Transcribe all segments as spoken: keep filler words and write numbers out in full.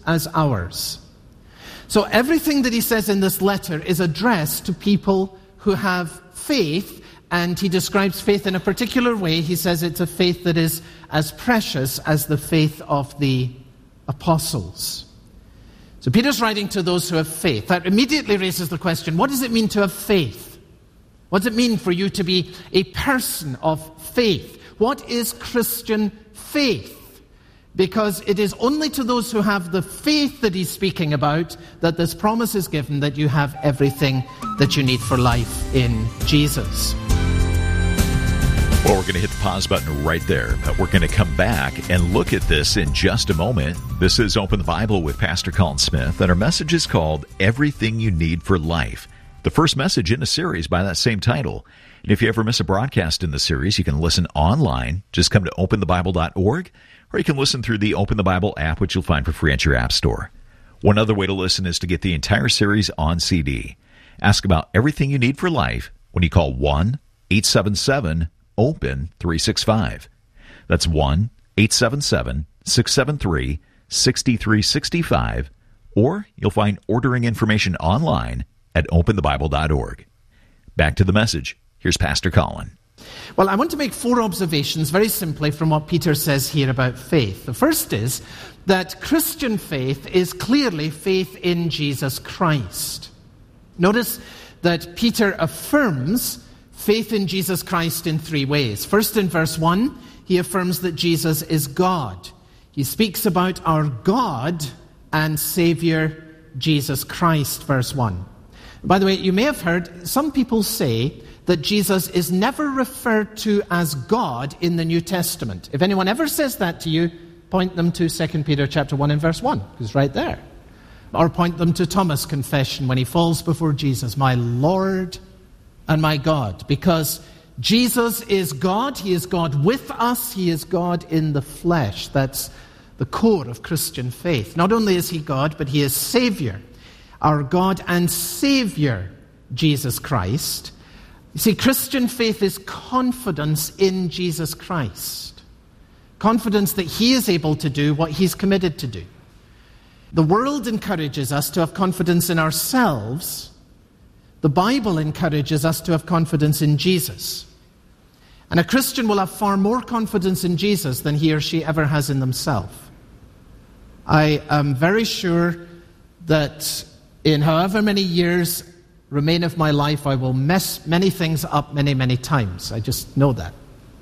as ours. So everything that he says in this letter is addressed to people who have faith, and he describes faith in a particular way. He says it's a faith that is as precious as the faith of the apostles. So Peter's writing to those who have faith. That immediately raises the question, what does it mean to have faith? What does it mean for you to be a person of faith? What is Christian faith? Because it is only to those who have the faith that he's speaking about that this promise is given, that you have everything that you need for life in Jesus. Well, we're going to hit the pause button right there, but we're going to come back and look at this in just a moment. This is Open the Bible with Pastor Colin Smith, and our message is called Everything You Need for Life, the first message in a series by that same title. And if you ever miss a broadcast in the series, you can listen online. Just come to open the bible dot org, or you can listen through the Open the Bible app, which you'll find for free at your app store. One other way to listen is to get the entire series on C D. Ask about everything you need for life when you call one eight seven seven open three six five. That's one eight seven seven six seven three six three six five, or you'll find ordering information online at open the bible dot org. Back to the message. Here's Pastor Colin. Well, I want to make four observations very simply from what Peter says here about faith. The first is that Christian faith is clearly faith in Jesus Christ. Notice that Peter affirms faith in Jesus Christ in three ways. First, in verse one, he affirms that Jesus is God. He speaks about our God and Savior, Jesus Christ, verse one. By the way, you may have heard some people say that Jesus is never referred to as God in the New Testament. If anyone ever says that to you, point them to Second Peter chapter one and verse one. It's right there. Or point them to Thomas' confession when he falls before Jesus, my Lord and my God. Because Jesus is God. He is God with us. He is God in the flesh. That's the core of Christian faith. Not only is he God, but he is Savior. Our God and Savior, Jesus Christ. You see, Christian faith is confidence in Jesus Christ. Confidence that he is able to do what he's committed to do. The world encourages us to have confidence in ourselves. The Bible encourages us to have confidence in Jesus. And a Christian will have far more confidence in Jesus than he or she ever has in themselves. I am very sure that in however many years remain of my life, I will mess many things up many, many times. I just know that.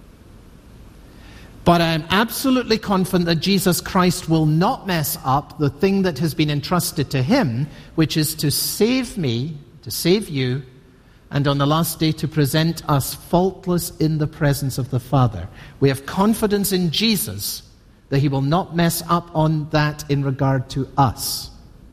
But I am absolutely confident that Jesus Christ will not mess up the thing that has been entrusted to him, which is to save me, to save you, and on the last day to present us faultless in the presence of the Father. We have confidence in Jesus that he will not mess up on that in regard to us.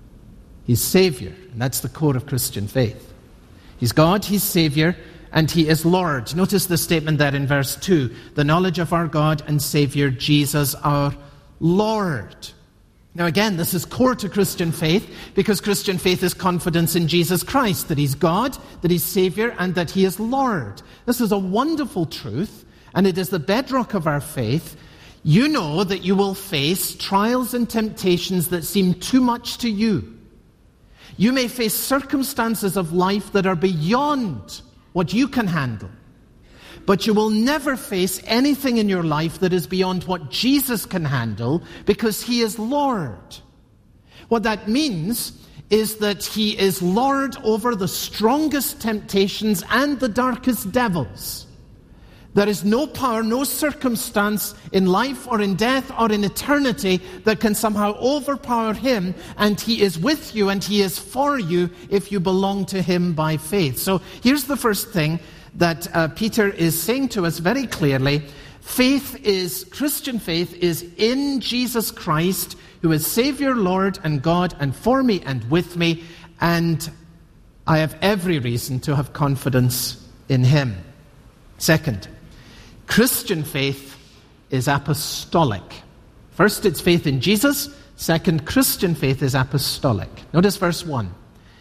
He's Savior, and that's the core of Christian faith. He's God, he's Savior, and he is Lord. Notice the statement there in verse two. The knowledge of our God and Savior, Jesus our Lord. Now again, this is core to Christian faith, because Christian faith is confidence in Jesus Christ, that he's God, that he's Savior, and that he is Lord. This is a wonderful truth, and it is the bedrock of our faith. You know that you will face trials and temptations that seem too much to you. You may face circumstances of life that are beyond what you can handle. But you will never face anything in your life that is beyond what Jesus can handle, because he is Lord. What that means is that he is Lord over the strongest temptations and the darkest devils. There is no power, no circumstance in life or in death or in eternity that can somehow overpower him, and he is with you and he is for you if you belong to him by faith. So here's the first thing that uh, Peter is saying to us very clearly. Faith is, Christian faith is in Jesus Christ, who is Savior, Lord, and God, and for me and with me, and I have every reason to have confidence in him. Second, Christian faith is apostolic. First, it's faith in Jesus. Second, Christian faith is apostolic. Notice verse one.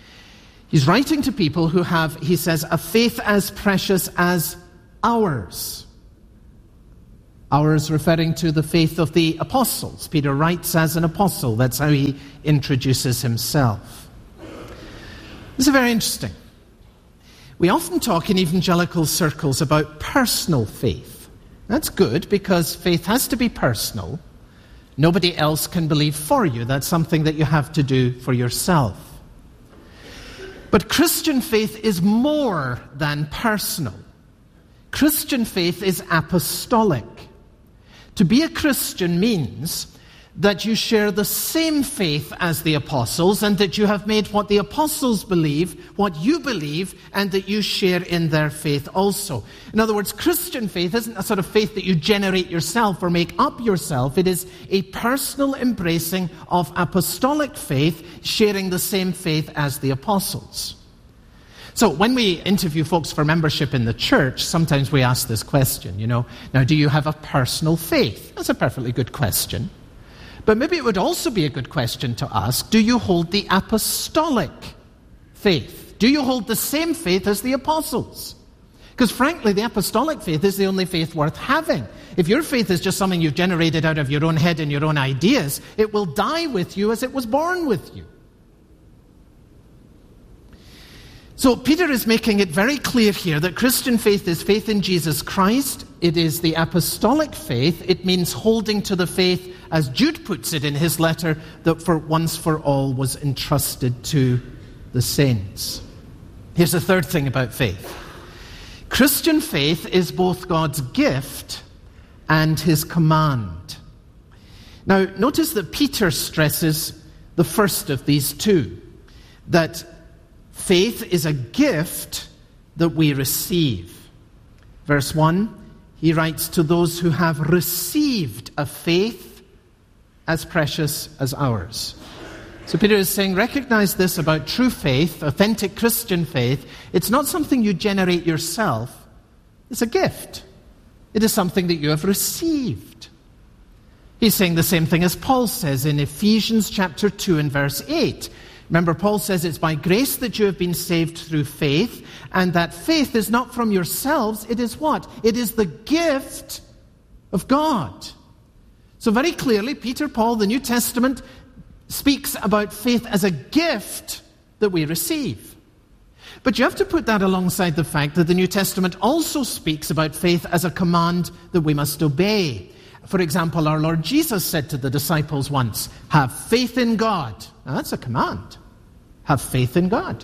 He's writing to people who have, he says, a faith as precious as ours. Ours referring to the faith of the apostles. Peter writes as an apostle. That's how he introduces himself. This is very interesting. We often talk in evangelical circles about personal faith. That's good because faith has to be personal. Nobody else can believe for you. That's something that you have to do for yourself. But Christian faith is more than personal. Christian faith is apostolic. To be a Christian means that you share the same faith as the apostles and that you have made what the apostles believe, what you believe, and that you share in their faith also. In other words, Christian faith isn't a sort of faith that you generate yourself or make up yourself. It is a personal embracing of apostolic faith, sharing the same faith as the apostles. So when we interview folks for membership in the church, sometimes we ask this question, you know, now do you have a personal faith? That's a perfectly good question. But maybe it would also be a good question to ask, do you hold the apostolic faith? Do you hold the same faith as the apostles? Because frankly, the apostolic faith is the only faith worth having. If your faith is just something you've generated out of your own head and your own ideas, it will die with you as it was born with you. So Peter is making it very clear here that Christian faith is faith in Jesus Christ. It is the apostolic faith. It means holding to the faith, as Jude puts it in his letter, that for once for all was entrusted to the saints. Here's the third thing about faith. Christian faith is both God's gift and his command. Now, notice that Peter stresses the first of these two, that faith is a gift that we receive. Verse one, he writes, to those who have received a faith as precious as ours. So Peter is saying, recognize this about true faith, authentic Christian faith. It's not something you generate yourself. It's a gift. It is something that you have received. He's saying the same thing as Paul says in Ephesians chapter two and verse eight. Remember, Paul says it's by grace that you have been saved through faith, and that faith is not from yourselves. It is what? It is the gift of God. So very clearly, Peter, Paul, the New Testament, speaks about faith as a gift that we receive. But you have to put that alongside the fact that the New Testament also speaks about faith as a command that we must obey. For example, our Lord Jesus said to the disciples once, have faith in God. Now, that's a command. Have faith in God.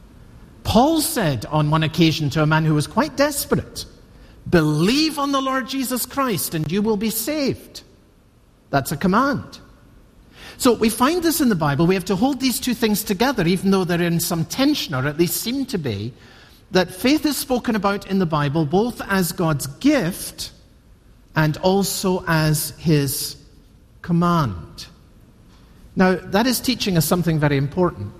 Paul said on one occasion to a man who was quite desperate, believe on the Lord Jesus Christ and you will be saved. That's a command. So we find this in the Bible. We have to hold these two things together, even though they're in some tension, or at least seem to be, that faith is spoken about in the Bible both as God's gift and also as his command. Now, that is teaching us something very important.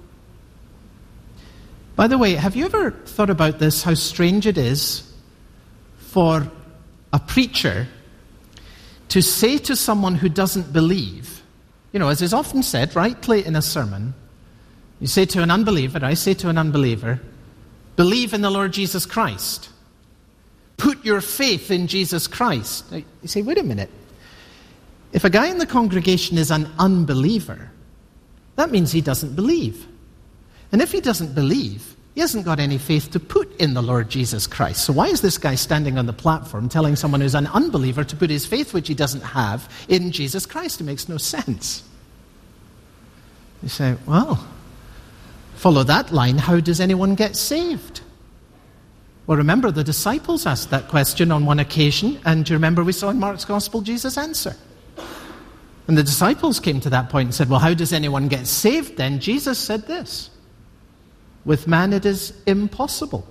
By the way, have you ever thought about this, how strange it is for a preacher to say to someone who doesn't believe, you know, as is often said rightly in a sermon, you say to an unbeliever, I say to an unbeliever, believe in the Lord Jesus Christ. Put your faith in Jesus Christ. Now, you say, wait a minute. If a guy in the congregation is an unbeliever, that means he doesn't believe. And if he doesn't believe, he hasn't got any faith to put in the Lord Jesus Christ. So why is this guy standing on the platform telling someone who's an unbeliever to put his faith, which he doesn't have, in Jesus Christ? It makes no sense. You say, well, follow that line, how does anyone get saved? Well, remember, the disciples asked that question on one occasion, and do you remember we saw in Mark's Gospel Jesus answer? And the disciples came to that point and said, well, how does anyone get saved then? Jesus said this, with man it is impossible,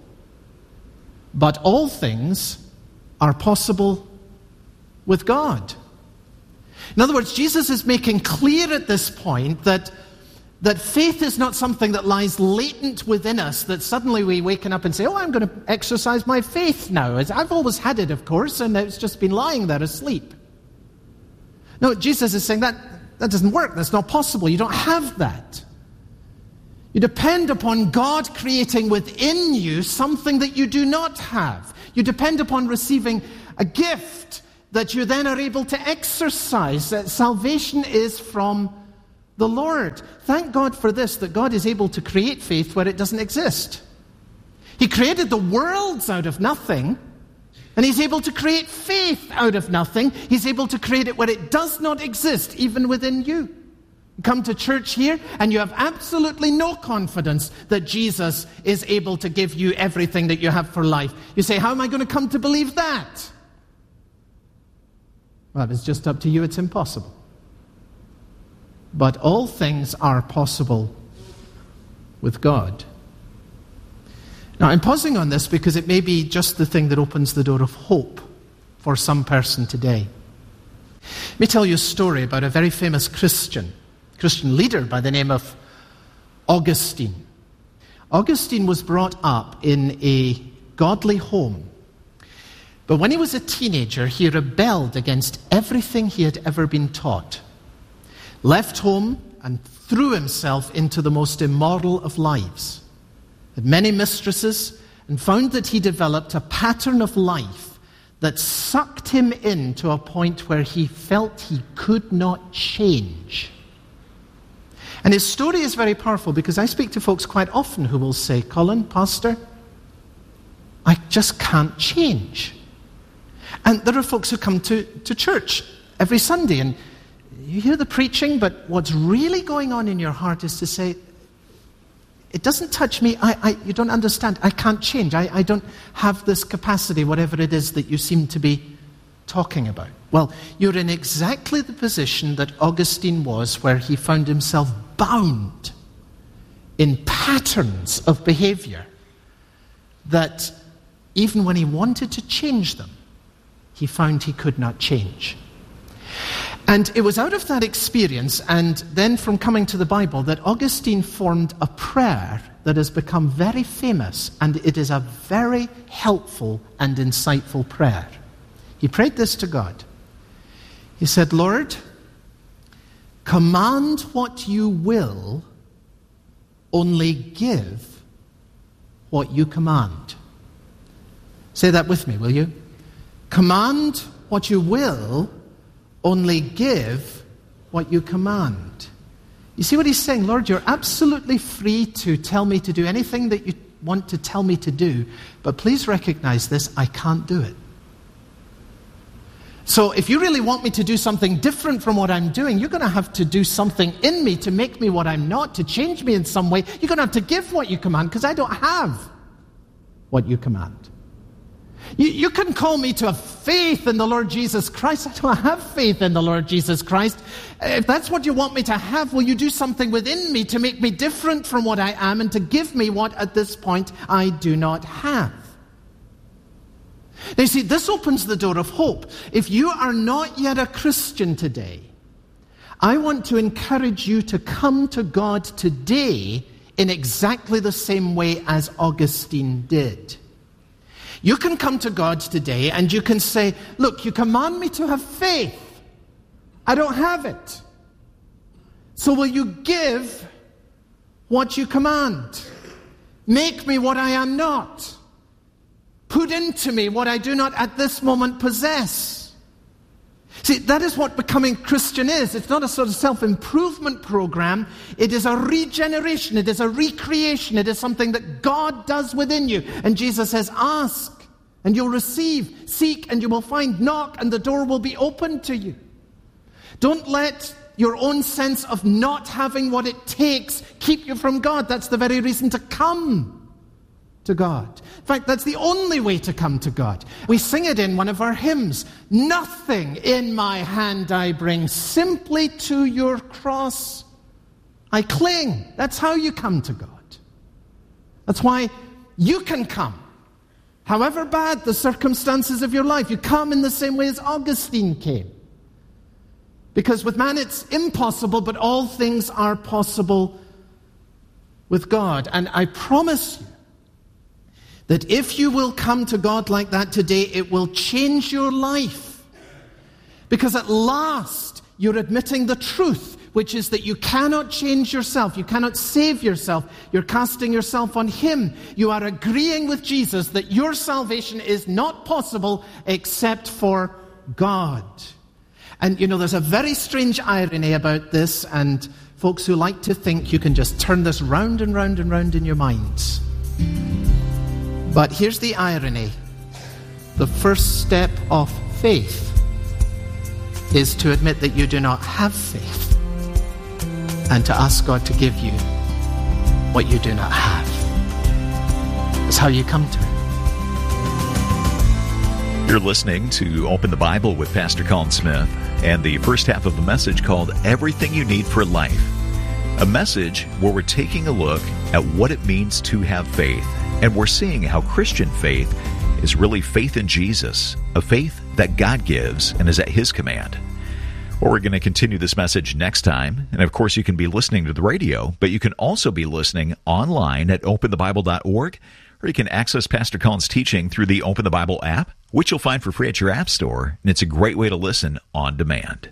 but all things are possible with God. In other words, Jesus is making clear at this point that That faith is not something that lies latent within us, that suddenly we waken up and say, oh, I'm going to exercise my faith now. I've always had it, of course, and it's just been lying there asleep. No, Jesus is saying that that doesn't work. That's not possible. You don't have that. You depend upon God creating within you something that you do not have. You depend upon receiving a gift that you then are able to exercise. That salvation is from the Lord. Thank God for this, that God is able to create faith where it doesn't exist. He created the worlds out of nothing, and he's able to create faith out of nothing. He's able to create it where it does not exist, even within you. You come to church here, and you have absolutely no confidence that Jesus is able to give you everything that you have for life. You say, how am I going to come to believe that? Well, if it's just up to you, it's impossible. But all things are possible with God. Now, I'm pausing on this because it may be just the thing that opens the door of hope for some person today. Let me tell you a story about a very famous Christian, Christian leader by the name of Augustine. Augustine was brought up in a godly home. But when he was a teenager, he rebelled against everything he had ever been taught. Left home and threw himself into the most immoral of lives. Had many mistresses, and found that he developed a pattern of life that sucked him in to a point where he felt he could not change. And his story is very powerful because I speak to folks quite often who will say, Colin, Pastor, I just can't change. And there are folks who come to, to church every Sunday and you hear the preaching, but what's really going on in your heart is to say, it doesn't touch me. I, I, you don't understand. I can't change. I, I don't have this capacity, whatever it is that you seem to be talking about. Well, you're in exactly the position that Augustine was, where he found himself bound in patterns of behavior that even when he wanted to change them, he found he could not change. And it was out of that experience, and then from coming to the Bible, that Augustine formed a prayer that has become very famous, and it is a very helpful and insightful prayer. He prayed this to God. He said, Lord, command what you will, only give what you command. Say that with me, will you? Command what you will, only give what you command. You see what he's saying? Lord, you're absolutely free to tell me to do anything that you want to tell me to do, but please recognize this, I can't do it. So if you really want me to do something different from what I'm doing, you're going to have to do something in me to make me what I'm not, to change me in some way. You're going to have to give what you command, because I don't have what you command. You, you can call me to have faith in the Lord Jesus Christ. I don't have faith in the Lord Jesus Christ. If that's what you want me to have, will you do something within me to make me different from what I am and to give me what at this point I do not have? Now you see, this opens the door of hope. If you are not yet a Christian today, I want to encourage you to come to God today in exactly the same way as Augustine did. You can come to God today and you can say, look, you command me to have faith. I don't have it. So will you give what you command? Make me what I am not. Put into me what I do not at this moment possess. See, that is what becoming Christian is. It's not a sort of self-improvement program. It is a regeneration. It is a recreation. It is something that God does within you. And Jesus says, ask and you'll receive. Seek and you will find. Knock and the door will be opened to you. Don't let your own sense of not having what it takes keep you from God. That's the very reason to come to God. In fact, that's the only way to come to God. We sing it in one of our hymns. Nothing in my hand I bring, simply to your cross I cling. That's how you come to God. That's why you can come. However bad the circumstances of your life, you come in the same way as Augustine came. Because with man it's impossible, but all things are possible with God. And I promise you that if you will come to God like that today, it will change your life. Because at last, you're admitting the truth, which is that you cannot change yourself. You cannot save yourself. You're casting yourself on Him. You are agreeing with Jesus that your salvation is not possible except for God. And, you know, there's a very strange irony about this, and folks who like to think you can just turn this round and round and round in your minds. But here's the irony. The first step of faith is to admit that you do not have faith and to ask God to give you what you do not have. That's how you come to it. You're listening to Open the Bible with Pastor Colin Smith and the first half of a message called Everything You Need for Life. A message where we're taking a look at what it means to have faith, and we're seeing how Christian faith is really faith in Jesus, a faith that God gives and is at His command. Well, we're going to continue this message next time, and of course you can be listening to the radio, but you can also be listening online at open the bible dot org, or you can access Pastor Colin's teaching through the Open the Bible app, which you'll find for free at your app store, and it's a great way to listen on demand.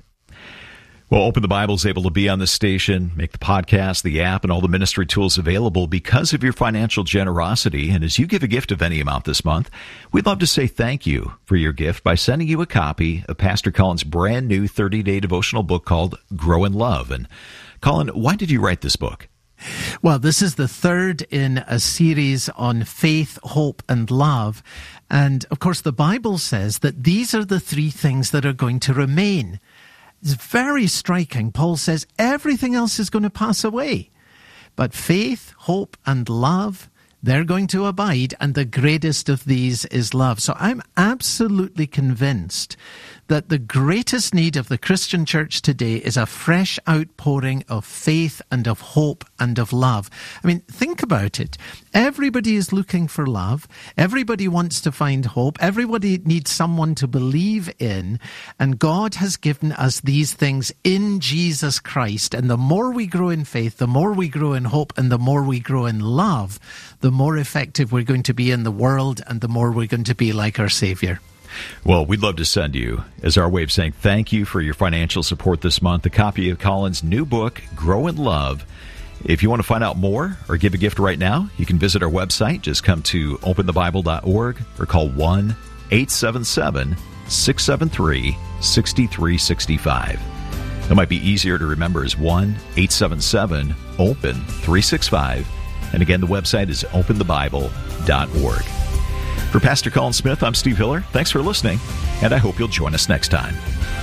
Well, Open the Bible is able to be on this station, make the podcast, the app, and all the ministry tools available because of your financial generosity. And as you give a gift of any amount this month, we'd love to say thank you for your gift by sending you a copy of Pastor Colin's brand new thirty-day devotional book called Grow in Love. And Colin, why did you write this book? Well, this is the third in a series on faith, hope, and love. And, of course, the Bible says that these are the three things that are going to remain. It's very striking. Paul says everything else is going to pass away. But faith, hope, and love, they're going to abide, and the greatest of these is love. So I'm absolutely convinced that the greatest need of the Christian church today is a fresh outpouring of faith and of hope and of love. I mean, think about it. Everybody is looking for love. Everybody wants to find hope. Everybody needs someone to believe in. And God has given us these things in Jesus Christ. And the more we grow in faith, the more we grow in hope, and the more we grow in love, the more effective we're going to be in the world, and the more we're going to be like our Savior. Well, we'd love to send you, as our way of saying thank you for your financial support this month, a copy of Colin's new book, Grow in Love. If you want to find out more or give a gift right now, you can visit our website. Just come to open the bible dot org or call one eight seven seven, six seven three, six three six five. It might be easier to remember as one eight seven seven, open three six five. And again, the website is open the bible dot org. For Pastor Colin Smith, I'm Steve Hiller. Thanks for listening, and I hope you'll join us next time.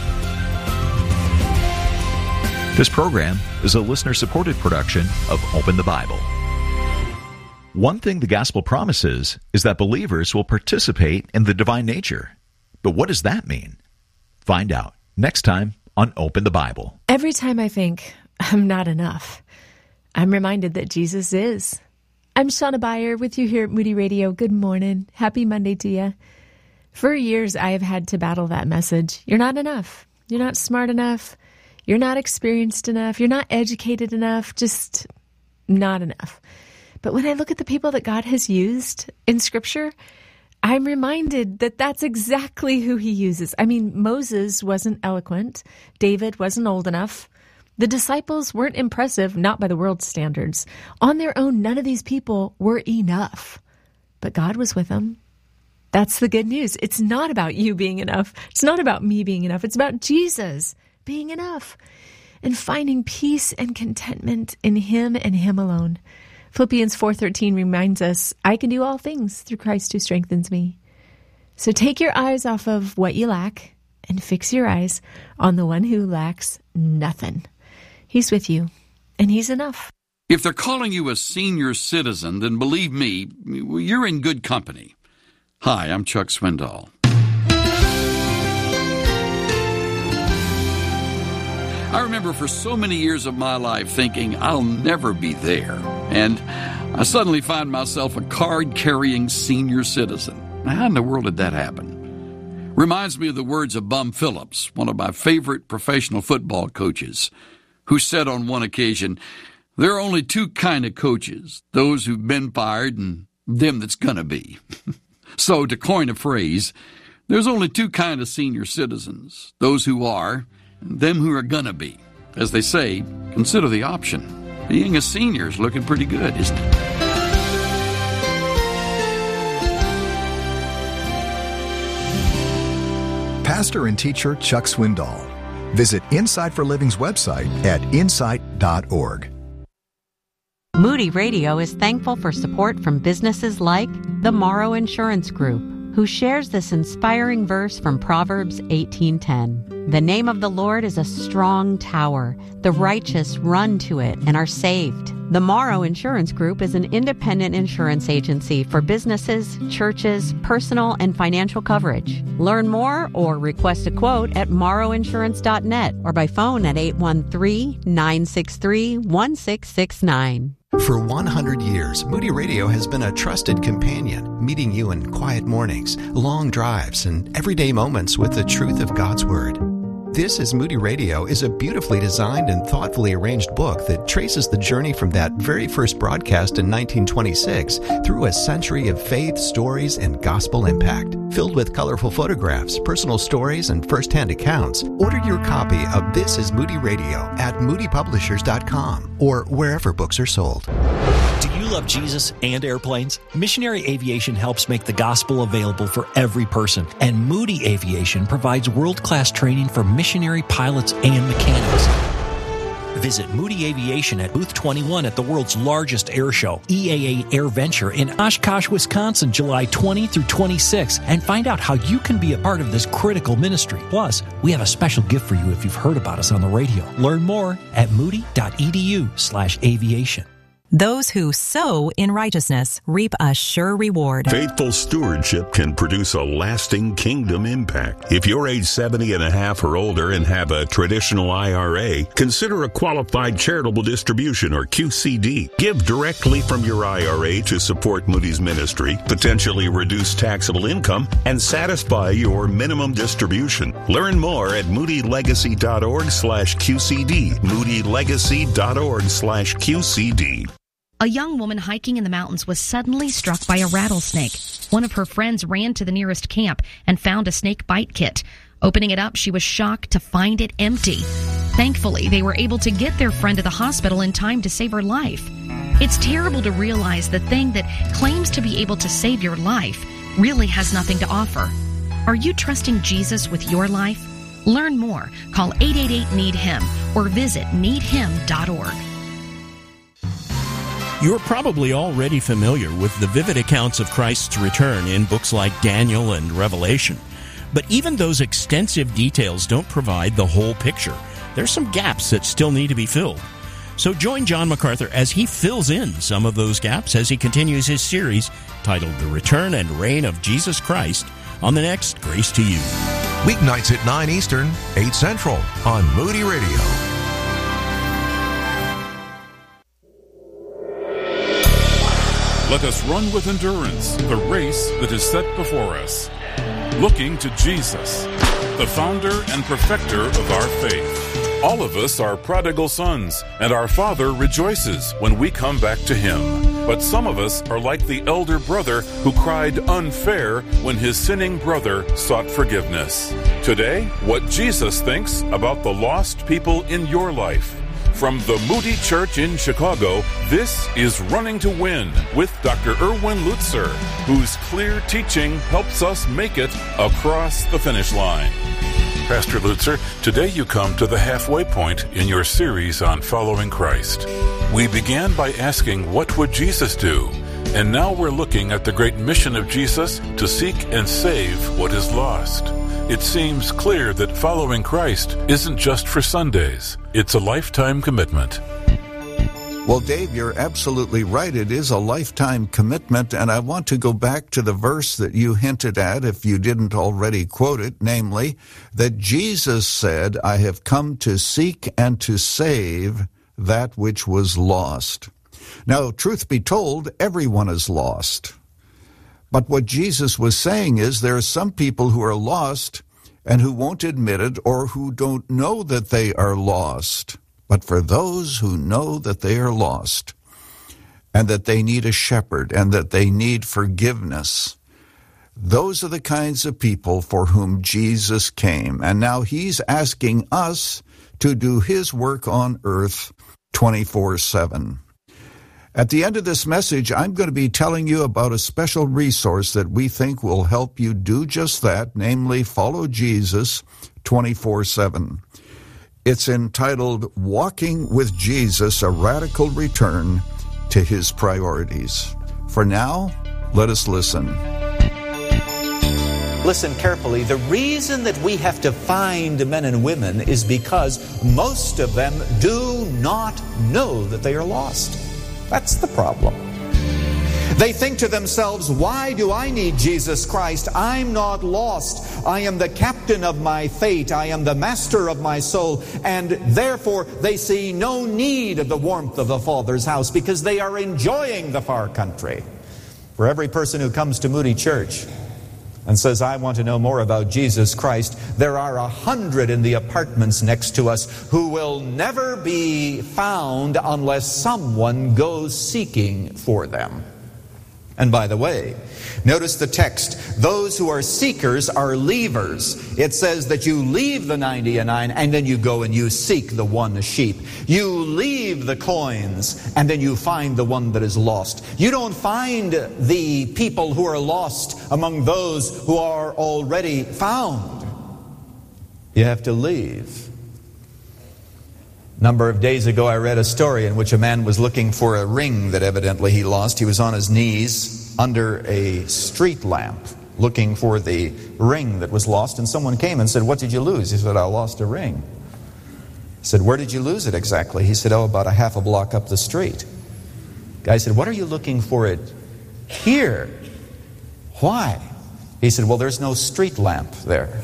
This program is a listener-supported production of Open the Bible. One thing the gospel promises is that believers will participate in the divine nature. But what does that mean? Find out next time on Open the Bible. Every time I think I'm not enough, I'm reminded that Jesus is. I'm Shauna Beyer with you here at Moody Radio. Good morning. Happy Monday to you. For years, I have had to battle that message. You're not enough. You're not smart enough. You're not experienced enough. You're not educated enough. Just not enough. But when I look at the people that God has used in Scripture, I'm reminded that that's exactly who He uses. I mean, Moses wasn't eloquent. David wasn't old enough. The disciples weren't impressive, not by the world's standards. On their own, none of these people were enough. But God was with them. That's the good news. It's not about you being enough. It's not about me being enough. It's about Jesus being enough and finding peace and contentment in Him and Him alone. Philippians four thirteen reminds us, I can do all things through Christ who strengthens me. So take your eyes off of what you lack and fix your eyes on the one who lacks nothing. He's with you, and He's enough. If they're calling you a senior citizen, then believe me, you're in good company. Hi, I'm Chuck Swindoll. I remember for so many years of my life thinking I'll never be there, and I suddenly find myself a card-carrying senior citizen. Now, how in the world did that happen? Reminds me of the words of Bum Phillips, one of my favorite professional football coaches, who said on one occasion, there are only two kind of coaches, those who've been fired and them that's gonna be. So, to coin a phrase, there's only two kind of senior citizens, those who are and them who are gonna be. As they say, consider the option. Being a senior is looking pretty good, isn't it? pastor and teacher Chuck Swindoll. Visit Insight for Living's website at insight dot org. Moody Radio is thankful for support from businesses like the Morrow Insurance Group, who shares this inspiring verse from Proverbs eighteen ten. The name of the Lord is a strong tower. The righteous run to it and are saved. The Morrow Insurance Group is an independent insurance agency for businesses, churches, personal, and financial coverage. Learn more or request a quote at morrow insurance dot net or by phone at eight one three, nine six three, one six six nine. For one hundred years, Moody Radio has been a trusted companion, meeting you in quiet mornings, long drives, and everyday moments with the truth of God's Word. This is Moody Radio is a beautifully designed and thoughtfully arranged book that traces the journey from that very first broadcast in nineteen twenty-six through a century of faith, stories, and gospel impact. Filled with colorful photographs, personal stories, and first-hand accounts, order your copy of This is Moody Radio at moody publishers dot com or wherever books are sold. Do you love Jesus and airplanes? Missionary Aviation helps make the gospel available for every person, and Moody Aviation provides world-class training for missionary pilots and mechanics. Visit Moody Aviation at Booth twenty-one at the world's largest air show, E A A AirVenture in Oshkosh, Wisconsin, July twentieth through twenty-sixth, and find out how you can be a part of this critical ministry. Plus, we have a special gift for you if you've heard about us on the radio. Learn more at moody dot e d u slash aviation. Those who sow in righteousness reap a sure reward. Faithful stewardship can produce a lasting kingdom impact. If you're age seventy and a half or older and have a traditional I R A, consider a qualified charitable distribution or Q C D. Give directly from your I R A to support Moody's ministry, potentially reduce taxable income, and satisfy your minimum distribution. Learn more at moody legacy dot org slash Q C D. moody legacy dot org slash Q C D. A young woman hiking in the mountains was suddenly struck by a rattlesnake. One of her friends ran to the nearest camp and found a snake bite kit. Opening it up, she was shocked to find it empty. Thankfully, they were able to get their friend to the hospital in time to save her life. It's terrible to realize the thing that claims to be able to save your life really has nothing to offer. Are you trusting Jesus with your life? Learn more. Call eight eight eight, need him or visit need him dot org. You're probably already familiar with the vivid accounts of Christ's return in books like Daniel and Revelation. But even those extensive details don't provide the whole picture. There's some gaps that still need to be filled. So join John MacArthur as he fills in some of those gaps as he continues his series titled The Return and Reign of Jesus Christ on the next Grace to You. Weeknights at nine Eastern, eight Central on Moody Radio. Let us run with endurance the race that is set before us, looking to Jesus, the founder and perfecter of our faith. All of us are prodigal sons, and our Father rejoices when we come back to Him. But some of us are like the elder brother who cried unfair when his sinning brother sought forgiveness. Today, what Jesus thinks about the lost people in your life. From the Moody Church in Chicago, this is Running to Win with Doctor Erwin Lutzer, whose clear teaching helps us make it across the finish line. Pastor Lutzer, today you come to the halfway point in your series on following Christ. We began by asking, what would Jesus do? And now we're looking at the great mission of Jesus to seek and save what is lost. It seems clear that following Christ isn't just for Sundays. It's a lifetime commitment. Well, Dave, you're absolutely right. It is a lifetime commitment, and I want to go back to the verse that you hinted at, if you didn't already quote it, namely, that Jesus said, I have come to seek and to save that which was lost. Now, truth be told, everyone is lost. But what Jesus was saying is there are some people who are lost and who won't admit it or who don't know that they are lost. But for those who know that they are lost and that they need a shepherd and that they need forgiveness, those are the kinds of people for whom Jesus came. And now He's asking us to do His work on earth twenty-four seven. At the end of this message, I'm going to be telling you about a special resource that we think will help you do just that, namely follow Jesus twenty-four seven. It's entitled Walking with Jesus, A Radical Return to His Priorities. For now, let us listen. Listen carefully. The reason that we have to find men and women is because most of them do not know that they are lost. That's the problem. They think to themselves, why do I need Jesus Christ? I'm not lost. I am the captain of my fate. I am the master of my soul. And therefore, they see no need of the warmth of the Father's house because they are enjoying the far country. For every person who comes to Moody Church and says, I want to know more about Jesus Christ, there are a hundred in the apartments next to us who will never be found unless someone goes seeking for them. And by the way, notice the text. Those who are seekers are leavers. It says that you leave the ninety-nine and then you go and you seek the one sheep. You leave the coins and then you find the one that is lost. You don't find the people who are lost among those who are already found. You have to leave. A number of days ago, I read a story in which a man was looking for a ring that evidently he lost. He was on his knees under a street lamp looking for the ring that was lost, and someone came and said, what did you lose? He said, I lost a ring. He said, where did you lose it exactly? He said, oh, about a half a block up the street. The guy said, what are you looking for it here? Why? He said, well, there's no street lamp there.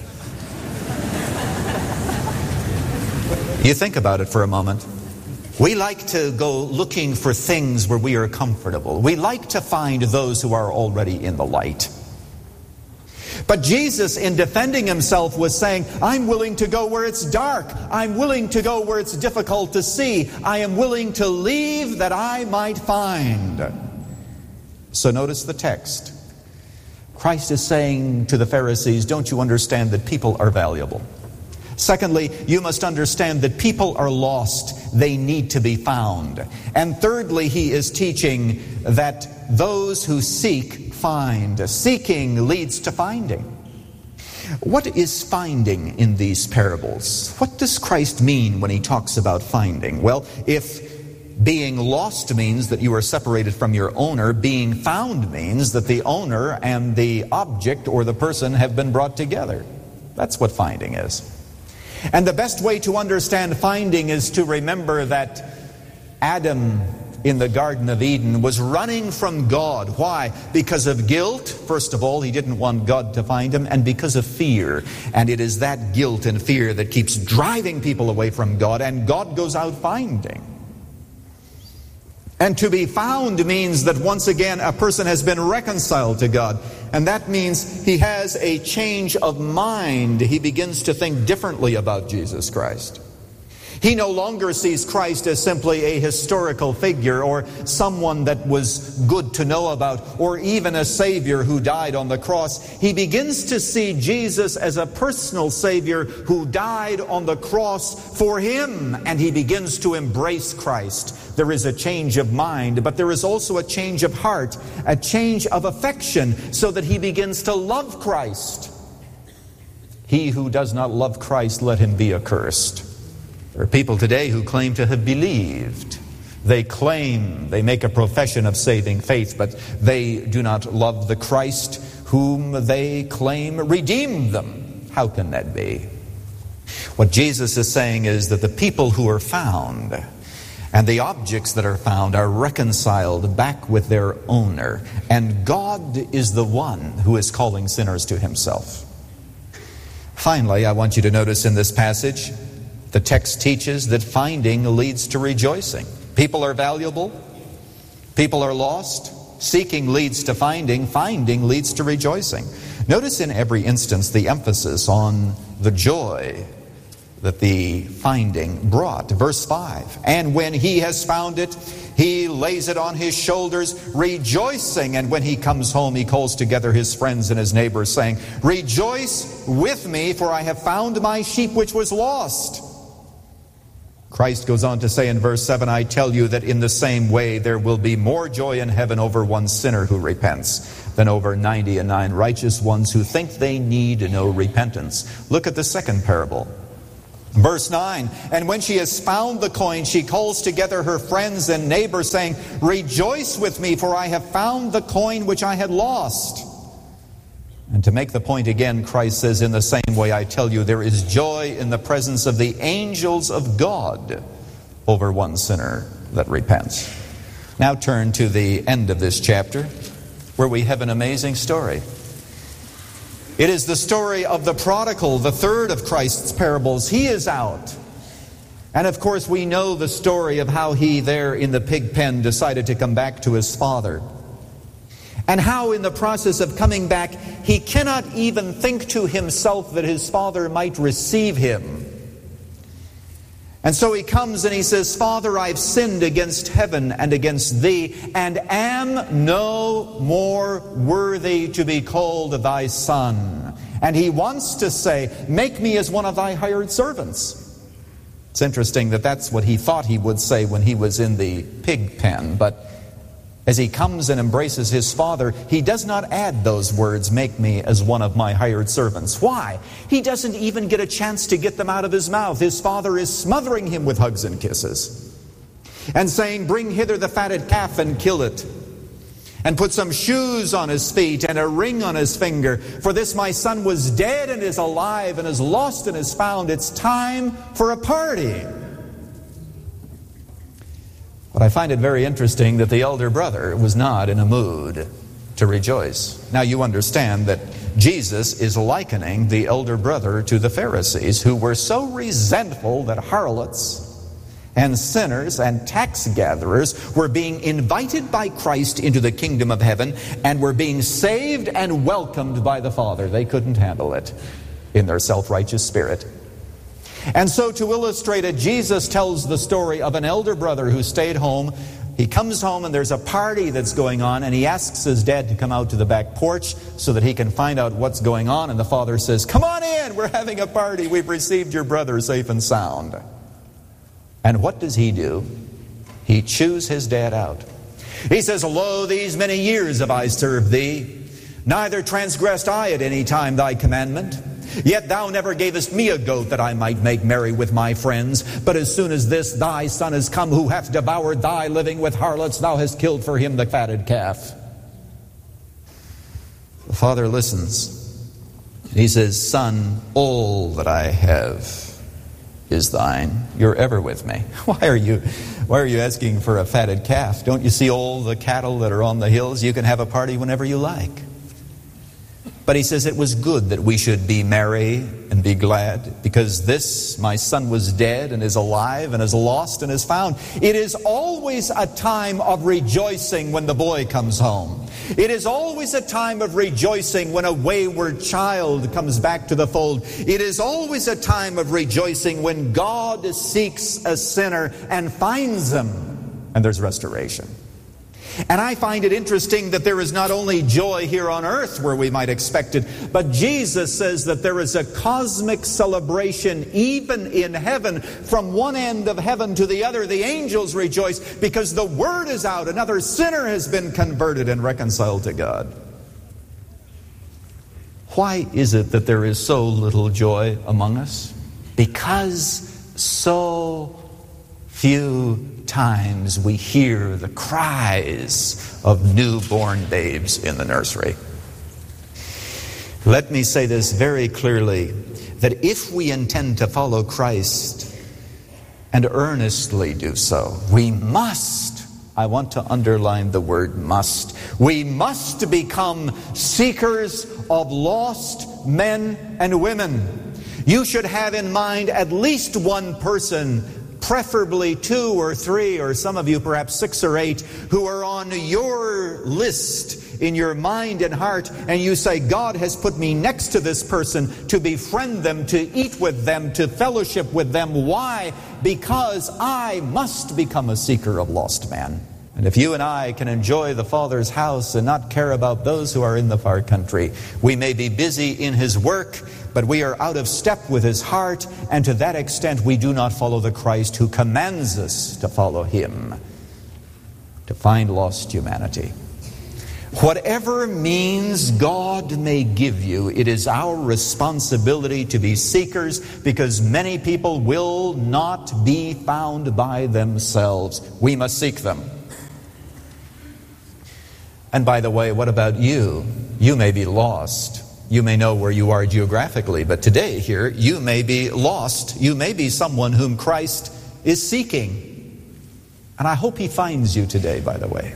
You think about it for a moment. We like to go looking for things where we are comfortable. We like to find those who are already in the light. But Jesus, in defending himself, was saying, I'm willing to go where it's dark. I'm willing to go where it's difficult to see. I am willing to leave that I might find. So notice the text. Christ is saying to the Pharisees, don't you understand that people are valuable? Secondly, you must understand that people are lost. They need to be found. And thirdly, he is teaching that those who seek, find. Seeking leads to finding. What is finding in these parables? What does Christ mean when he talks about finding? Well, if being lost means that you are separated from your owner, being found means that the owner and the object or the person have been brought together. That's what finding is. And the best way to understand finding is to remember that Adam in the Garden of Eden was running from God. Why? Because of guilt. First of all, he didn't want God to find him, and because of fear. And it is that guilt and fear that keeps driving people away from God, and God goes out finding. And to be found means that once again a person has been reconciled to God. And that means he has a change of mind. He begins to think differently about Jesus Christ. He no longer sees Christ as simply a historical figure or someone that was good to know about or even a Savior who died on the cross. He begins to see Jesus as a personal Savior who died on the cross for him, and he begins to embrace Christ. There is a change of mind, but there is also a change of heart, a change of affection, so that he begins to love Christ. He who does not love Christ, let him be accursed. There are people today who claim to have believed. They claim, they make a profession of saving faith, but they do not love the Christ whom they claim redeemed them. How can that be? What Jesus is saying is that the people who are found and the objects that are found are reconciled back with their owner. And God is the one who is calling sinners to himself. Finally, I want you to notice in this passage, the text teaches that finding leads to rejoicing. People are valuable. People are lost. Seeking leads to finding. Finding leads to rejoicing. Notice in every instance the emphasis on the joy that the finding brought. Verse five, and when he has found it, he lays it on his shoulders, rejoicing. And when he comes home, he calls together his friends and his neighbors, saying, rejoice with me, for I have found my sheep which was lost. Christ goes on to say in verse seven, I tell you that in the same way there will be more joy in heaven over one sinner who repents than over ninety and nine righteous ones who think they need no repentance. Look at the second parable. Verse nine, and when she has found the coin, she calls together her friends and neighbors, saying, rejoice with me, for I have found the coin which I had lost. And to make the point again, Christ says, in the same way I tell you, there is joy in the presence of the angels of God over one sinner that repents. Now turn to the end of this chapter, where we have an amazing story. It is the story of the prodigal, the third of Christ's parables. He is out. And of course we know the story of how he there in the pig pen decided to come back to his father. And how in the process of coming back, he cannot even think to himself that his father might receive him. And so he comes and he says, Father, I've sinned against heaven and against thee, and am no more worthy to be called thy son. And he wants to say, make me as one of thy hired servants. It's interesting that that's what he thought he would say when he was in the pig pen, but as he comes and embraces his father, he does not add those words, make me as one of my hired servants. Why? He doesn't even get a chance to get them out of his mouth. His father is smothering him with hugs and kisses and saying, bring hither the fatted calf and kill it, and put some shoes on his feet and a ring on his finger. For this my son was dead and is alive, and is lost and is found. It's time for a party. But I find it very interesting that the elder brother was not in a mood to rejoice. Now you understand that Jesus is likening the elder brother to the Pharisees, who were so resentful that harlots and sinners and tax gatherers were being invited by Christ into the kingdom of heaven and were being saved and welcomed by the Father. They couldn't handle it in their self-righteous spirit. And so to illustrate it, Jesus tells the story of an elder brother who stayed home. He comes home and there's a party that's going on, and he asks his dad to come out to the back porch so that he can find out what's going on. And the father says, come on in, we're having a party. We've received your brother safe and sound. And what does he do? He chews his dad out. He says, lo, these many years have I served thee, neither transgressed I at any time thy commandment. Yet thou never gavest me a goat that I might make merry with my friends. But as soon as this thy son is come, who hath devoured thy living with harlots, thou hast killed for him the fatted calf. The father listens. He says, son, all that I have is thine. You're ever with me. Why are you, why are you asking for a fatted calf? Don't you see all the cattle that are on the hills? You can have a party whenever you like. But he says it was good that we should be merry and be glad, because this, my son, was dead and is alive and is lost and is found. It is always a time of rejoicing when the boy comes home. It is always a time of rejoicing when a wayward child comes back to the fold. It is always a time of rejoicing when God seeks a sinner and finds them, and there's restoration. And I find it interesting that there is not only joy here on earth where we might expect it, but Jesus says that there is a cosmic celebration even in heaven. From one end of heaven to the other, the angels rejoice because the word is out. Another sinner has been converted and reconciled to God. Why is it that there is so little joy among us? Because so few times we hear the cries of newborn babes in the nursery. Let me say this very clearly, that if we intend to follow Christ and earnestly do so, we must, I want to underline the word must, we must become seekers of lost men and women. You should have in mind at least one person, preferably two or three, or some of you perhaps six or eight, who are on your list in your mind and heart, and you say, God has put me next to this person to befriend them, to eat with them, to fellowship with them. Why? Because I must become a seeker of lost men. And if you and I can enjoy the Father's house and not care about those who are in the far country, we may be busy in His work, but we are out of step with His heart, and to that extent we do not follow the Christ who commands us to follow Him, to find lost humanity. Whatever means God may give you, it is our responsibility to be seekers, because many people will not be found by themselves. We must seek them. And by the way, what about you? You may be lost. You may know where you are geographically, but today here, you may be lost. You may be someone whom Christ is seeking. And I hope He finds you today, by the way.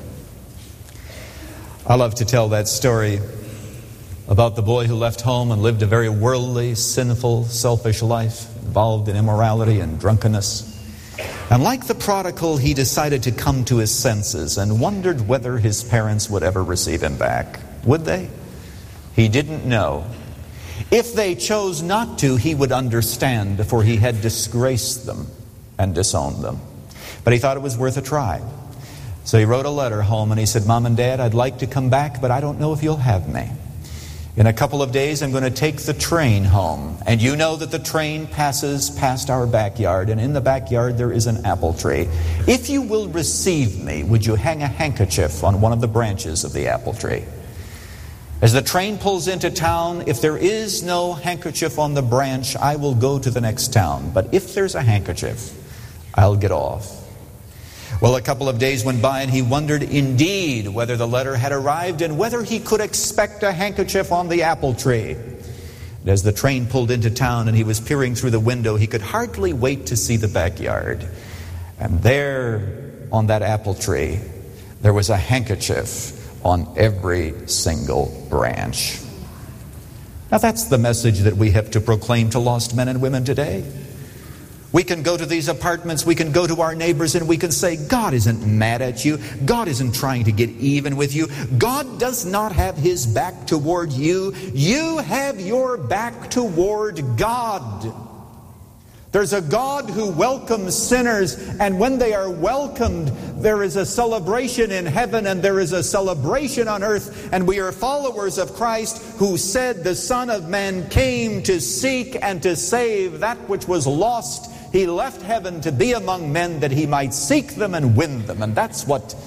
I love to tell that story about the boy who left home and lived a very worldly, sinful, selfish life, involved in immorality and drunkenness. And like the prodigal, he decided to come to his senses and wondered whether his parents would ever receive him back. Would they? He didn't know. If they chose not to, he would understand, for he had disgraced them and disowned them. But he thought it was worth a try. So he wrote a letter home and he said, Mom and Dad, I'd like to come back, but I don't know if you'll have me. In a couple of days, I'm going to take the train home. And you know that the train passes past our backyard, and in the backyard there is an apple tree. If you will receive me, would you hang a handkerchief on one of the branches of the apple tree? As the train pulls into town, if there is no handkerchief on the branch, I will go to the next town. But if there's a handkerchief, I'll get off. Well, a couple of days went by and he wondered indeed whether the letter had arrived and whether he could expect a handkerchief on the apple tree. And as the train pulled into town and he was peering through the window, he could hardly wait to see the backyard. And there on that apple tree, there was a handkerchief on every single branch. Now that's the message that we have to proclaim to lost men and women today. We can go to these apartments, we can go to our neighbors, and we can say, God isn't mad at you. God isn't trying to get even with you. God does not have His back toward you. You have your back toward God. There's a God who welcomes sinners, and when they are welcomed, there is a celebration in heaven and there is a celebration on earth. And we are followers of Christ, who said the Son of Man came to seek and to save that which was lost. He left heaven to be among men that He might seek them and win them. And that's what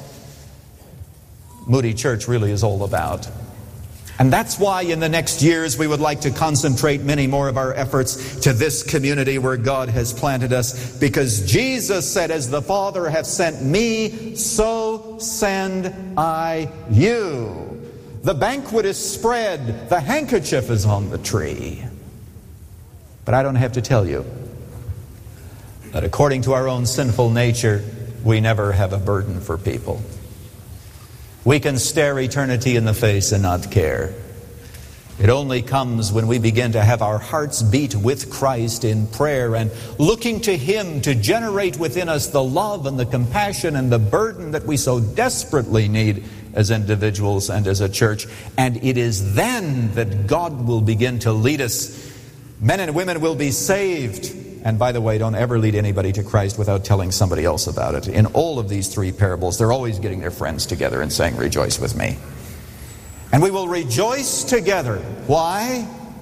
Moody Church really is all about. And that's why in the next years we would like to concentrate many more of our efforts to this community where God has planted us. Because Jesus said, as the Father hath sent me, so send I you. The banquet is spread. The handkerchief is on the tree. But I don't have to tell you that according to our own sinful nature, we never have a burden for people. We can stare eternity in the face and not care. It only comes when we begin to have our hearts beat with Christ in prayer and looking to Him to generate within us the love and the compassion and the burden that we so desperately need as individuals and as a church. And it is then that God will begin to lead us. Men and women will be saved. And by the way, don't ever lead anybody to Christ without telling somebody else about it. In all of these three parables, they're always getting their friends together and saying, rejoice with me. And we will rejoice together. Why?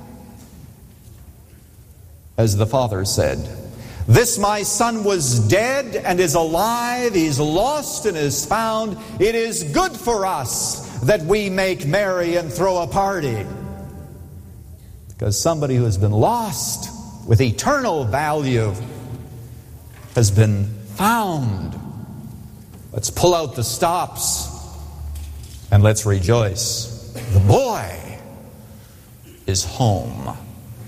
As the Father said, this my son was dead and is alive. He's lost and is found. It is good for us that we make merry and throw a party. Because somebody who has been lost with eternal value has been found. Let's pull out the stops and let's rejoice. The boy is home.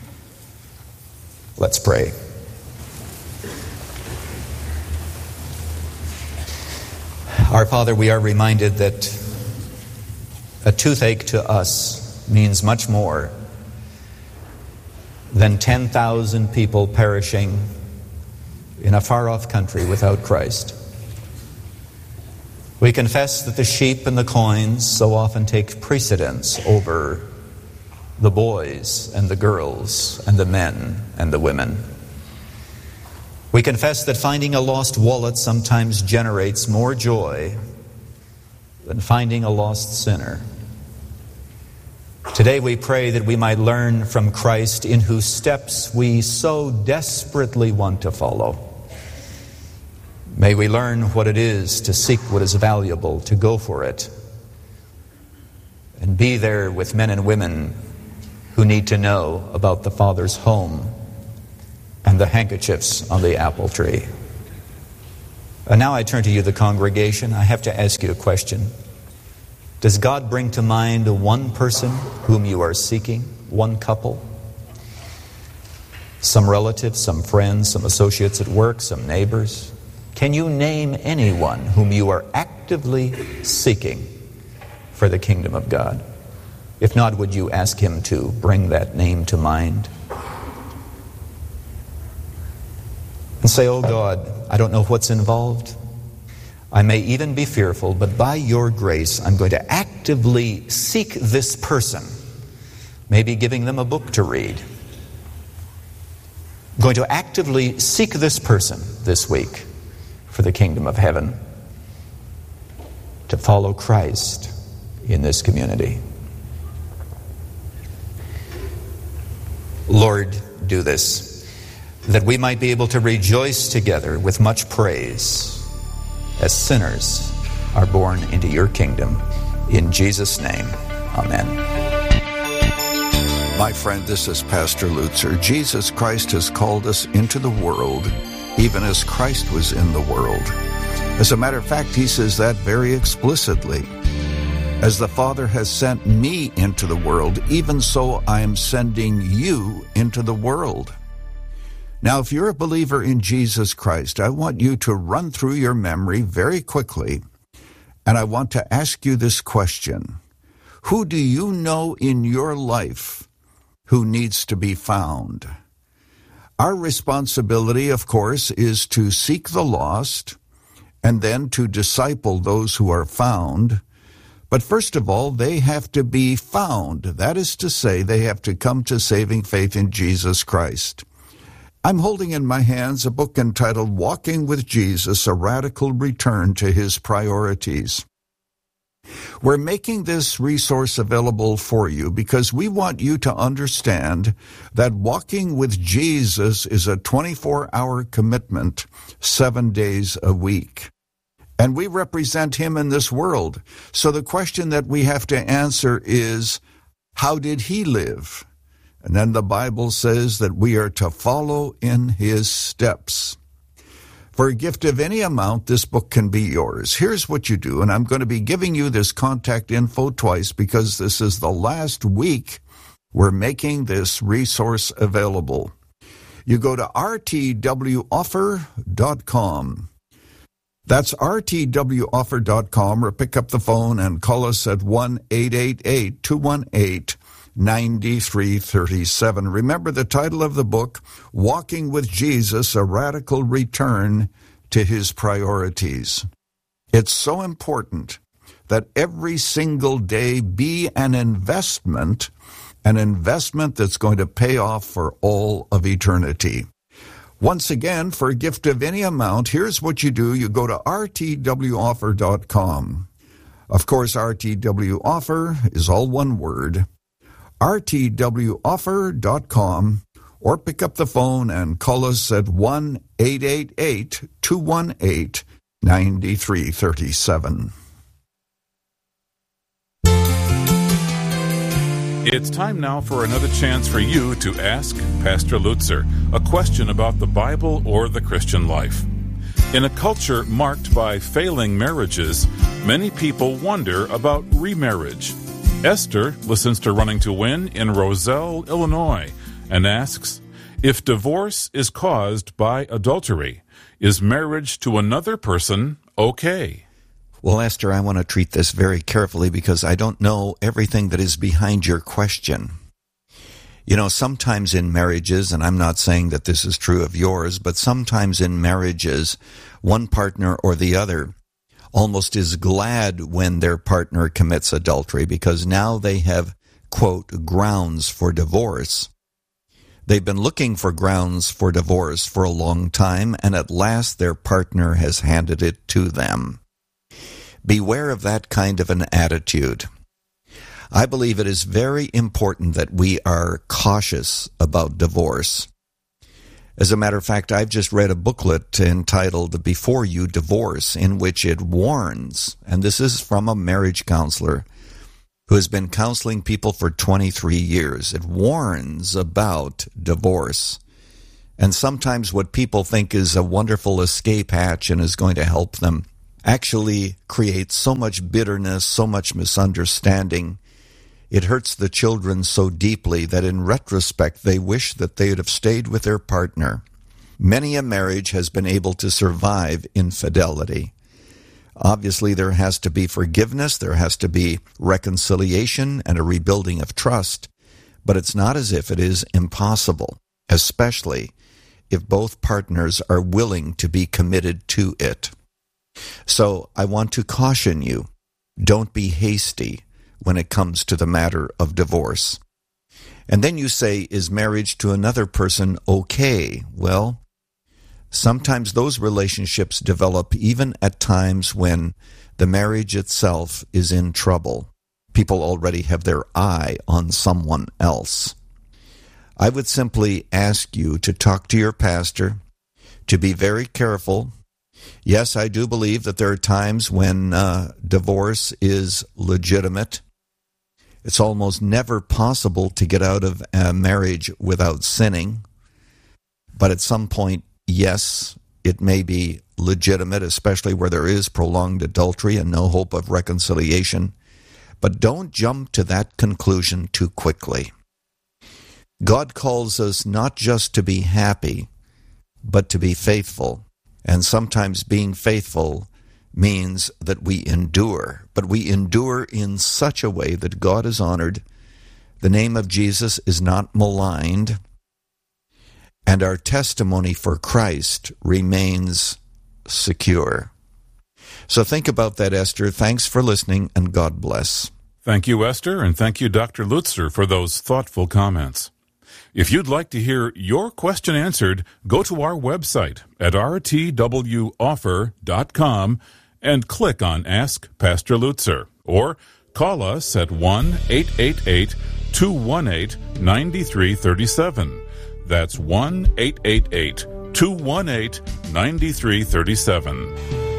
Let's pray. Our Father, we are reminded that a toothache to us means much more than ten thousand people perishing in a far-off country without Christ. We confess that the sheep and the coins so often take precedence over the boys and the girls and the men and the women. We confess that finding a lost wallet sometimes generates more joy than finding a lost sinner. Today we pray that we might learn from Christ, in whose steps we so desperately want to follow. May we learn what it is to seek what is valuable, to go for it, and be there with men and women who need to know about the Father's home and the handkerchiefs on the apple tree. And now I turn to you, the congregation. I have to ask you a question. Does God bring to mind one person whom you are seeking, one couple? Some relatives, some friends, some associates at work, some neighbors? Can you name anyone whom you are actively seeking for the kingdom of God? If not, would you ask Him to bring that name to mind? And say, oh God, I don't know what's involved. I may even be fearful, but by your grace, I'm going to actively seek this person. Maybe giving them a book to read. I'm going to actively seek this person this week for the kingdom of heaven, to follow Christ in this community. Lord, do this, that we might be able to rejoice together with much praise as sinners are born into your kingdom. In Jesus' name, amen. My friend, this is Pastor Lutzer. Jesus Christ has called us into the world, even as Christ was in the world. As a matter of fact, he says that very explicitly. As the Father has sent me into the world, even so I am sending you into the world. Now, if you're a believer in Jesus Christ, I want you to run through your memory very quickly, and I want to ask you this question. Who do you know in your life who needs to be found? Our responsibility, of course, is to seek the lost and then to disciple those who are found. But first of all, they have to be found. That is to say, they have to come to saving faith in Jesus Christ. I'm holding in my hands a book entitled Walking with Jesus, A Radical Return to His Priorities. We're making this resource available for you because we want you to understand that walking with Jesus is a twenty-four hour commitment, seven days a week. And we represent Him in this world. So the question that we have to answer is, how did He live? And then the Bible says that we are to follow in His steps. For a gift of any amount, this book can be yours. Here's what you do, and I'm going to be giving you this contact info twice because this is the last week we're making this resource available. You go to r t w offer dot com. That's r t w offer dot com, or pick up the phone and call us at one eight eight eight, two one eight, nine three three seven. Remember the title of the book, Walking with Jesus, A Radical Return to His Priorities. It's so important that every single day be an investment, an investment that's going to pay off for all of eternity. Once again, for a gift of any amount, here's what you do. You go to r t w offer dot com. Of course, R T W Offer is all one word. r t w offer dot com, or pick up the phone and call us at one eight eight eight, two one eight, nine three three seven. It's time now for another chance for you to ask Pastor Lutzer a question about the Bible or the Christian life. In a culture marked by failing marriages, many people wonder about remarriage. Esther listens to Running to Win in Roselle, Illinois, and asks, if divorce is caused by adultery, is marriage to another person okay? Well, Esther, I want to treat this very carefully because I don't know everything that is behind your question. You know, sometimes in marriages, and I'm not saying that this is true of yours, but sometimes in marriages, one partner or the other almost is glad when their partner commits adultery because now they have, quote, grounds for divorce. They've been looking for grounds for divorce for a long time, and at last their partner has handed it to them. Beware of that kind of an attitude. I believe it is very important that we are cautious about divorce. As a matter of fact, I've just read a booklet entitled Before You Divorce, in which it warns, and this is from a marriage counselor who has been counseling people for twenty-three years. It warns about divorce. And sometimes what people think is a wonderful escape hatch and is going to help them actually creates so much bitterness, so much misunderstanding. It hurts the children so deeply that in retrospect they wish that they would have stayed with their partner. Many a marriage has been able to survive infidelity. Obviously, there has to be forgiveness, there has to be reconciliation and a rebuilding of trust, but it's not as if it is impossible, especially if both partners are willing to be committed to it. So I want to caution you, don't be hasty when it comes to the matter of divorce. And then you say, is marriage to another person okay? Well, sometimes those relationships develop even at times when the marriage itself is in trouble. People already have their eye on someone else. I would simply ask you to talk to your pastor, to be very careful. Yes, I do believe that there are times when uh, divorce is legitimate. It's almost never possible to get out of a marriage without sinning. But at some point, yes, it may be legitimate, especially where there is prolonged adultery and no hope of reconciliation. But don't jump to that conclusion too quickly. God calls us not just to be happy, but to be faithful. And sometimes being faithful means that we endure, but we endure in such a way that God is honored, the name of Jesus is not maligned, and our testimony for Christ remains secure. So think about that, Esther. Thanks for listening, and God bless. Thank you, Esther, and thank you, Doctor Lutzer, for those thoughtful comments. If you'd like to hear your question answered, go to our website at r t w offer dot com and click on Ask Pastor Lutzer, or call us at one eight eight eight, two one eight, nine three three seven. That's one eight eight eight, two one eight, nine three three seven.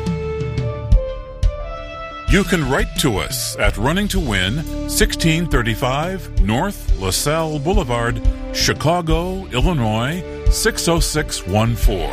You can write to us at Running to Win, sixteen thirty-five North LaSalle Boulevard, Chicago, Illinois, six oh six one four.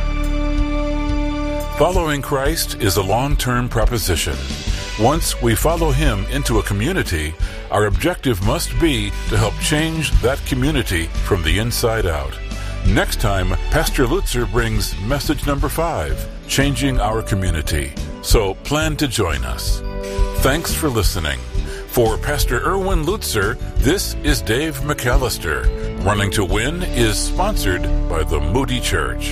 Following Christ is a long-term proposition. Once we follow Him into a community, our objective must be to help change that community from the inside out. Next time, Pastor Lutzer brings message number five, Changing Our Community. So plan to join us. Thanks for listening. For Pastor Erwin Lutzer, this is Dave McAllister. Running to Win is sponsored by the Moody Church.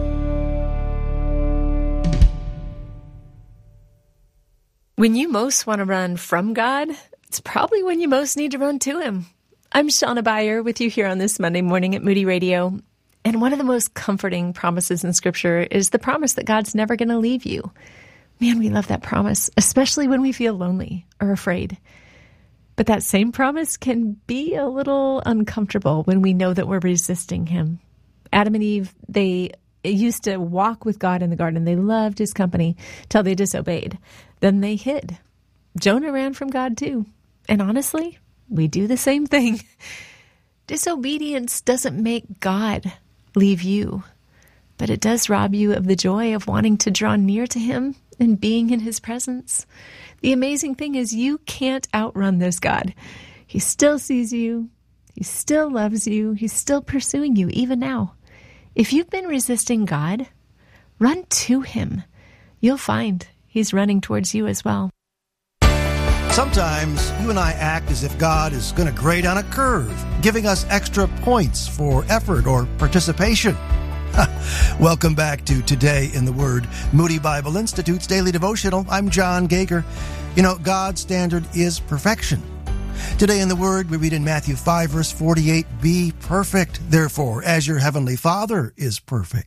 When you most want to run from God, it's probably when you most need to run to Him. I'm Shauna Beyer with you here on this Monday morning at Moody Radio. And one of the most comforting promises in Scripture is the promise that God's never going to leave you. Man, we love that promise, especially when we feel lonely or afraid. But that same promise can be a little uncomfortable when we know that we're resisting Him. Adam and Eve, they used to walk with God in the garden. They loved His company till they disobeyed. Then they hid. Jonah ran from God too. And honestly, we do the same thing. Disobedience doesn't make God leave you, but it does rob you of the joy of wanting to draw near to Him and being in His presence. The amazing thing is you can't outrun this God. He still sees you. He still loves you. He's still pursuing you, even now. If you've been resisting God, run to Him. You'll find He's running towards you as well. Sometimes you and I act as if God is going to grade on a curve, giving us extra points for effort or participation. Welcome back to Today in the Word, Moody Bible Institute's daily devotional. I'm John Gager. You know, God's standard is perfection. Today in the Word, we read in Matthew five, verse forty-eight, be perfect, therefore, as your heavenly Father is perfect.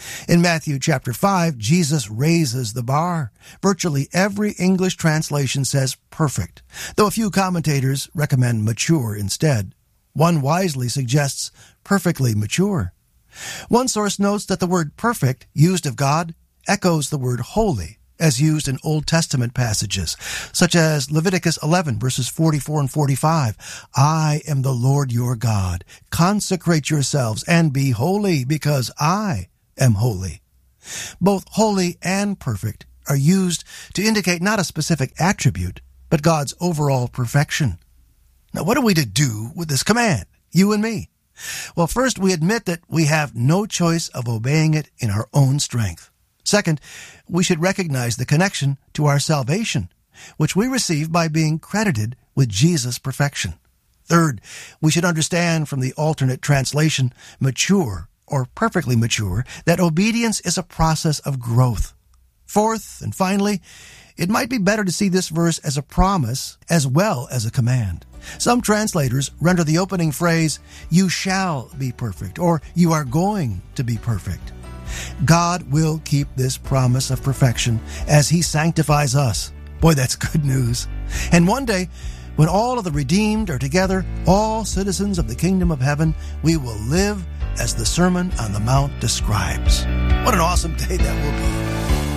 In Matthew chapter five, Jesus raises the bar. Virtually every English translation says perfect, though a few commentators recommend mature instead. One wisely suggests perfectly mature. One source notes that the word perfect, used of God, echoes the word holy, as used in Old Testament passages, such as Leviticus eleven, verses forty-four and forty-five. I am the Lord your God. Consecrate yourselves and be holy, because I am holy. Both holy and perfect are used to indicate not a specific attribute, but God's overall perfection. Now, what are we to do with this command, you and me? Well, first, we admit that we have no choice of obeying it in our own strength. Second, we should recognize the connection to our salvation, which we receive by being credited with Jesus' perfection. Third, we should understand from the alternate translation, mature or perfectly mature, that obedience is a process of growth. Fourth, and finally, it might be better to see this verse as a promise as well as a command. Some translators render the opening phrase, you shall be perfect, or you are going to be perfect. God will keep this promise of perfection as He sanctifies us. Boy, that's good news. And one day, when all of the redeemed are together, all citizens of the kingdom of heaven, we will live as the Sermon on the Mount describes. What an awesome day that will be.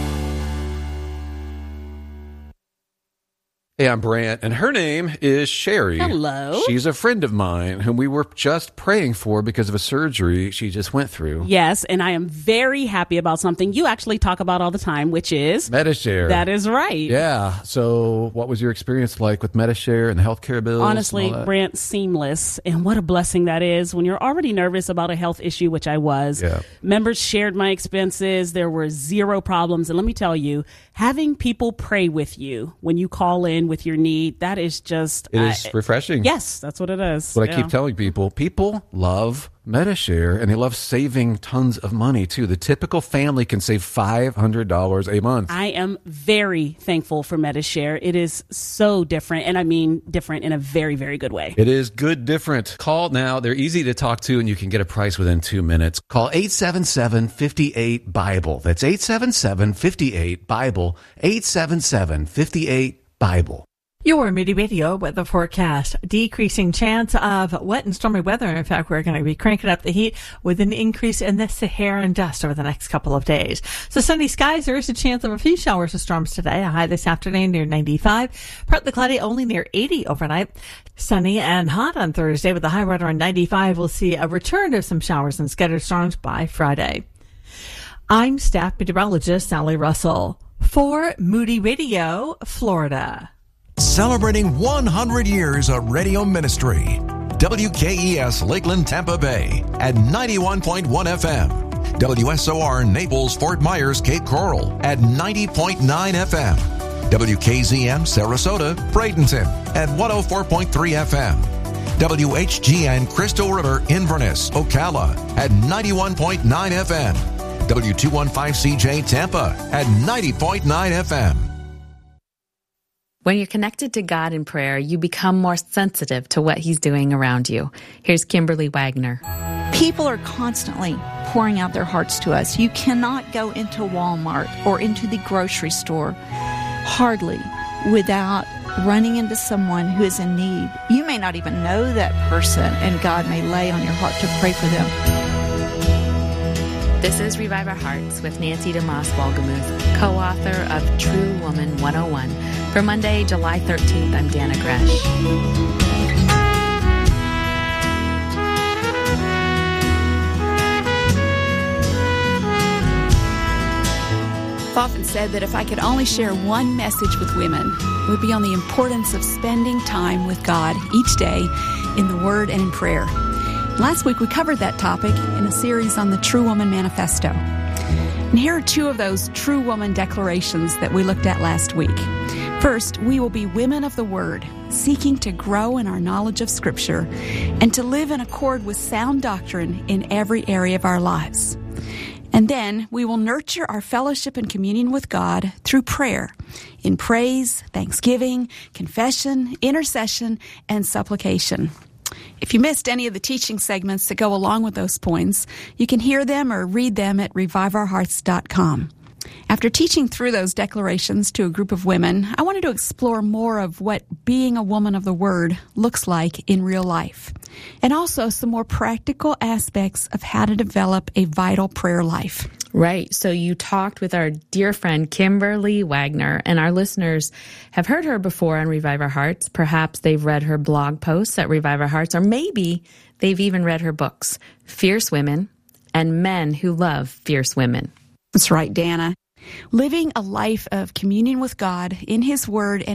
Hey, I'm Brant, and her name is Sherry. Hello. She's a friend of mine whom we were just praying for because of a surgery she just went through. Yes, and I am very happy about something you actually talk about all the time, which is Medi-Share. That is right. Yeah. So what was your experience like with Medi-Share and the healthcare bills? Honestly, Brant, seamless. And what a blessing that is when you're already nervous about a health issue, which I was. Yeah. Members shared my expenses. There were zero problems. And let me tell you, having people pray with you when you call in with your need, that is just... It is uh, refreshing. Yes, that's what it is. What yeah. I keep telling people, people love Medi-Share, and they love saving tons of money, too. The typical family can save five hundred dollars a month. I am very thankful for Medi-Share. It is so different, and I mean different in a very, very good way. It is good different. Call now. They're easy to talk to, and you can get a price within two minutes. Call eight seven seven, five eight, BIBLE. That's eight seven seven, five eight, BIBLE. eight seven seven, five eight, BIBLE. Your Moody Radio weather forecast. Decreasing chance of wet and stormy weather. In fact, we're going to be cranking up the heat with an increase in the Saharan dust over the next couple of days. So sunny skies, there is a chance of a few showers or storms today. A high this afternoon near ninety-five. Partly cloudy, only near eighty overnight. Sunny and hot on Thursday with a high right around ninety-five. We'll see a return of some showers and scattered storms by Friday. I'm staff meteorologist Sally Russell for Moody Radio, Florida. Celebrating one hundred years of radio ministry. W K E S Lakeland, Tampa Bay at ninety-one point one F M. W S O R Naples, Fort Myers, Cape Coral at ninety point nine F M. W K Z M Sarasota, Bradenton at one oh four point three F M. W H G N Crystal River, Inverness, Ocala at ninety-one point nine F M. W two fifteen C J Tampa at ninety point nine F M. When you're connected to God in prayer, you become more sensitive to what He's doing around you. Here's Kimberly Wagner. People are constantly pouring out their hearts to us. You cannot go into Walmart or into the grocery store, hardly, without running into someone who is in need. You may not even know that person, and God may lay on your heart to pray for them. This is Revive Our Hearts with Nancy DeMoss Wolgemuth, co-author of True Woman one oh one. For Monday, July thirteenth, I'm Dana Gresh. I've often said that if I could only share one message with women, it would be on the importance of spending time with God each day in the Word and in prayer. Last week we covered that topic in a series on the True Woman Manifesto. And here are two of those True Woman declarations that we looked at last week. First, we will be women of the Word, seeking to grow in our knowledge of Scripture and to live in accord with sound doctrine in every area of our lives. And then we will nurture our fellowship and communion with God through prayer, in praise, thanksgiving, confession, intercession, and supplication. If you missed any of the teaching segments that go along with those points, you can hear them or read them at revive our hearts dot com. After teaching through those declarations to a group of women, I wanted to explore more of what being a woman of the Word looks like in real life, and also some more practical aspects of how to develop a vital prayer life. Right. So you talked with our dear friend Kimberly Wagner, and our listeners have heard her before on Revive Our Hearts. Perhaps they've read her blog posts at Revive Our Hearts, or maybe they've even read her books, Fierce Women and Men Who Love Fierce Women. That's right, Dana. Living a life of communion with God in His Word and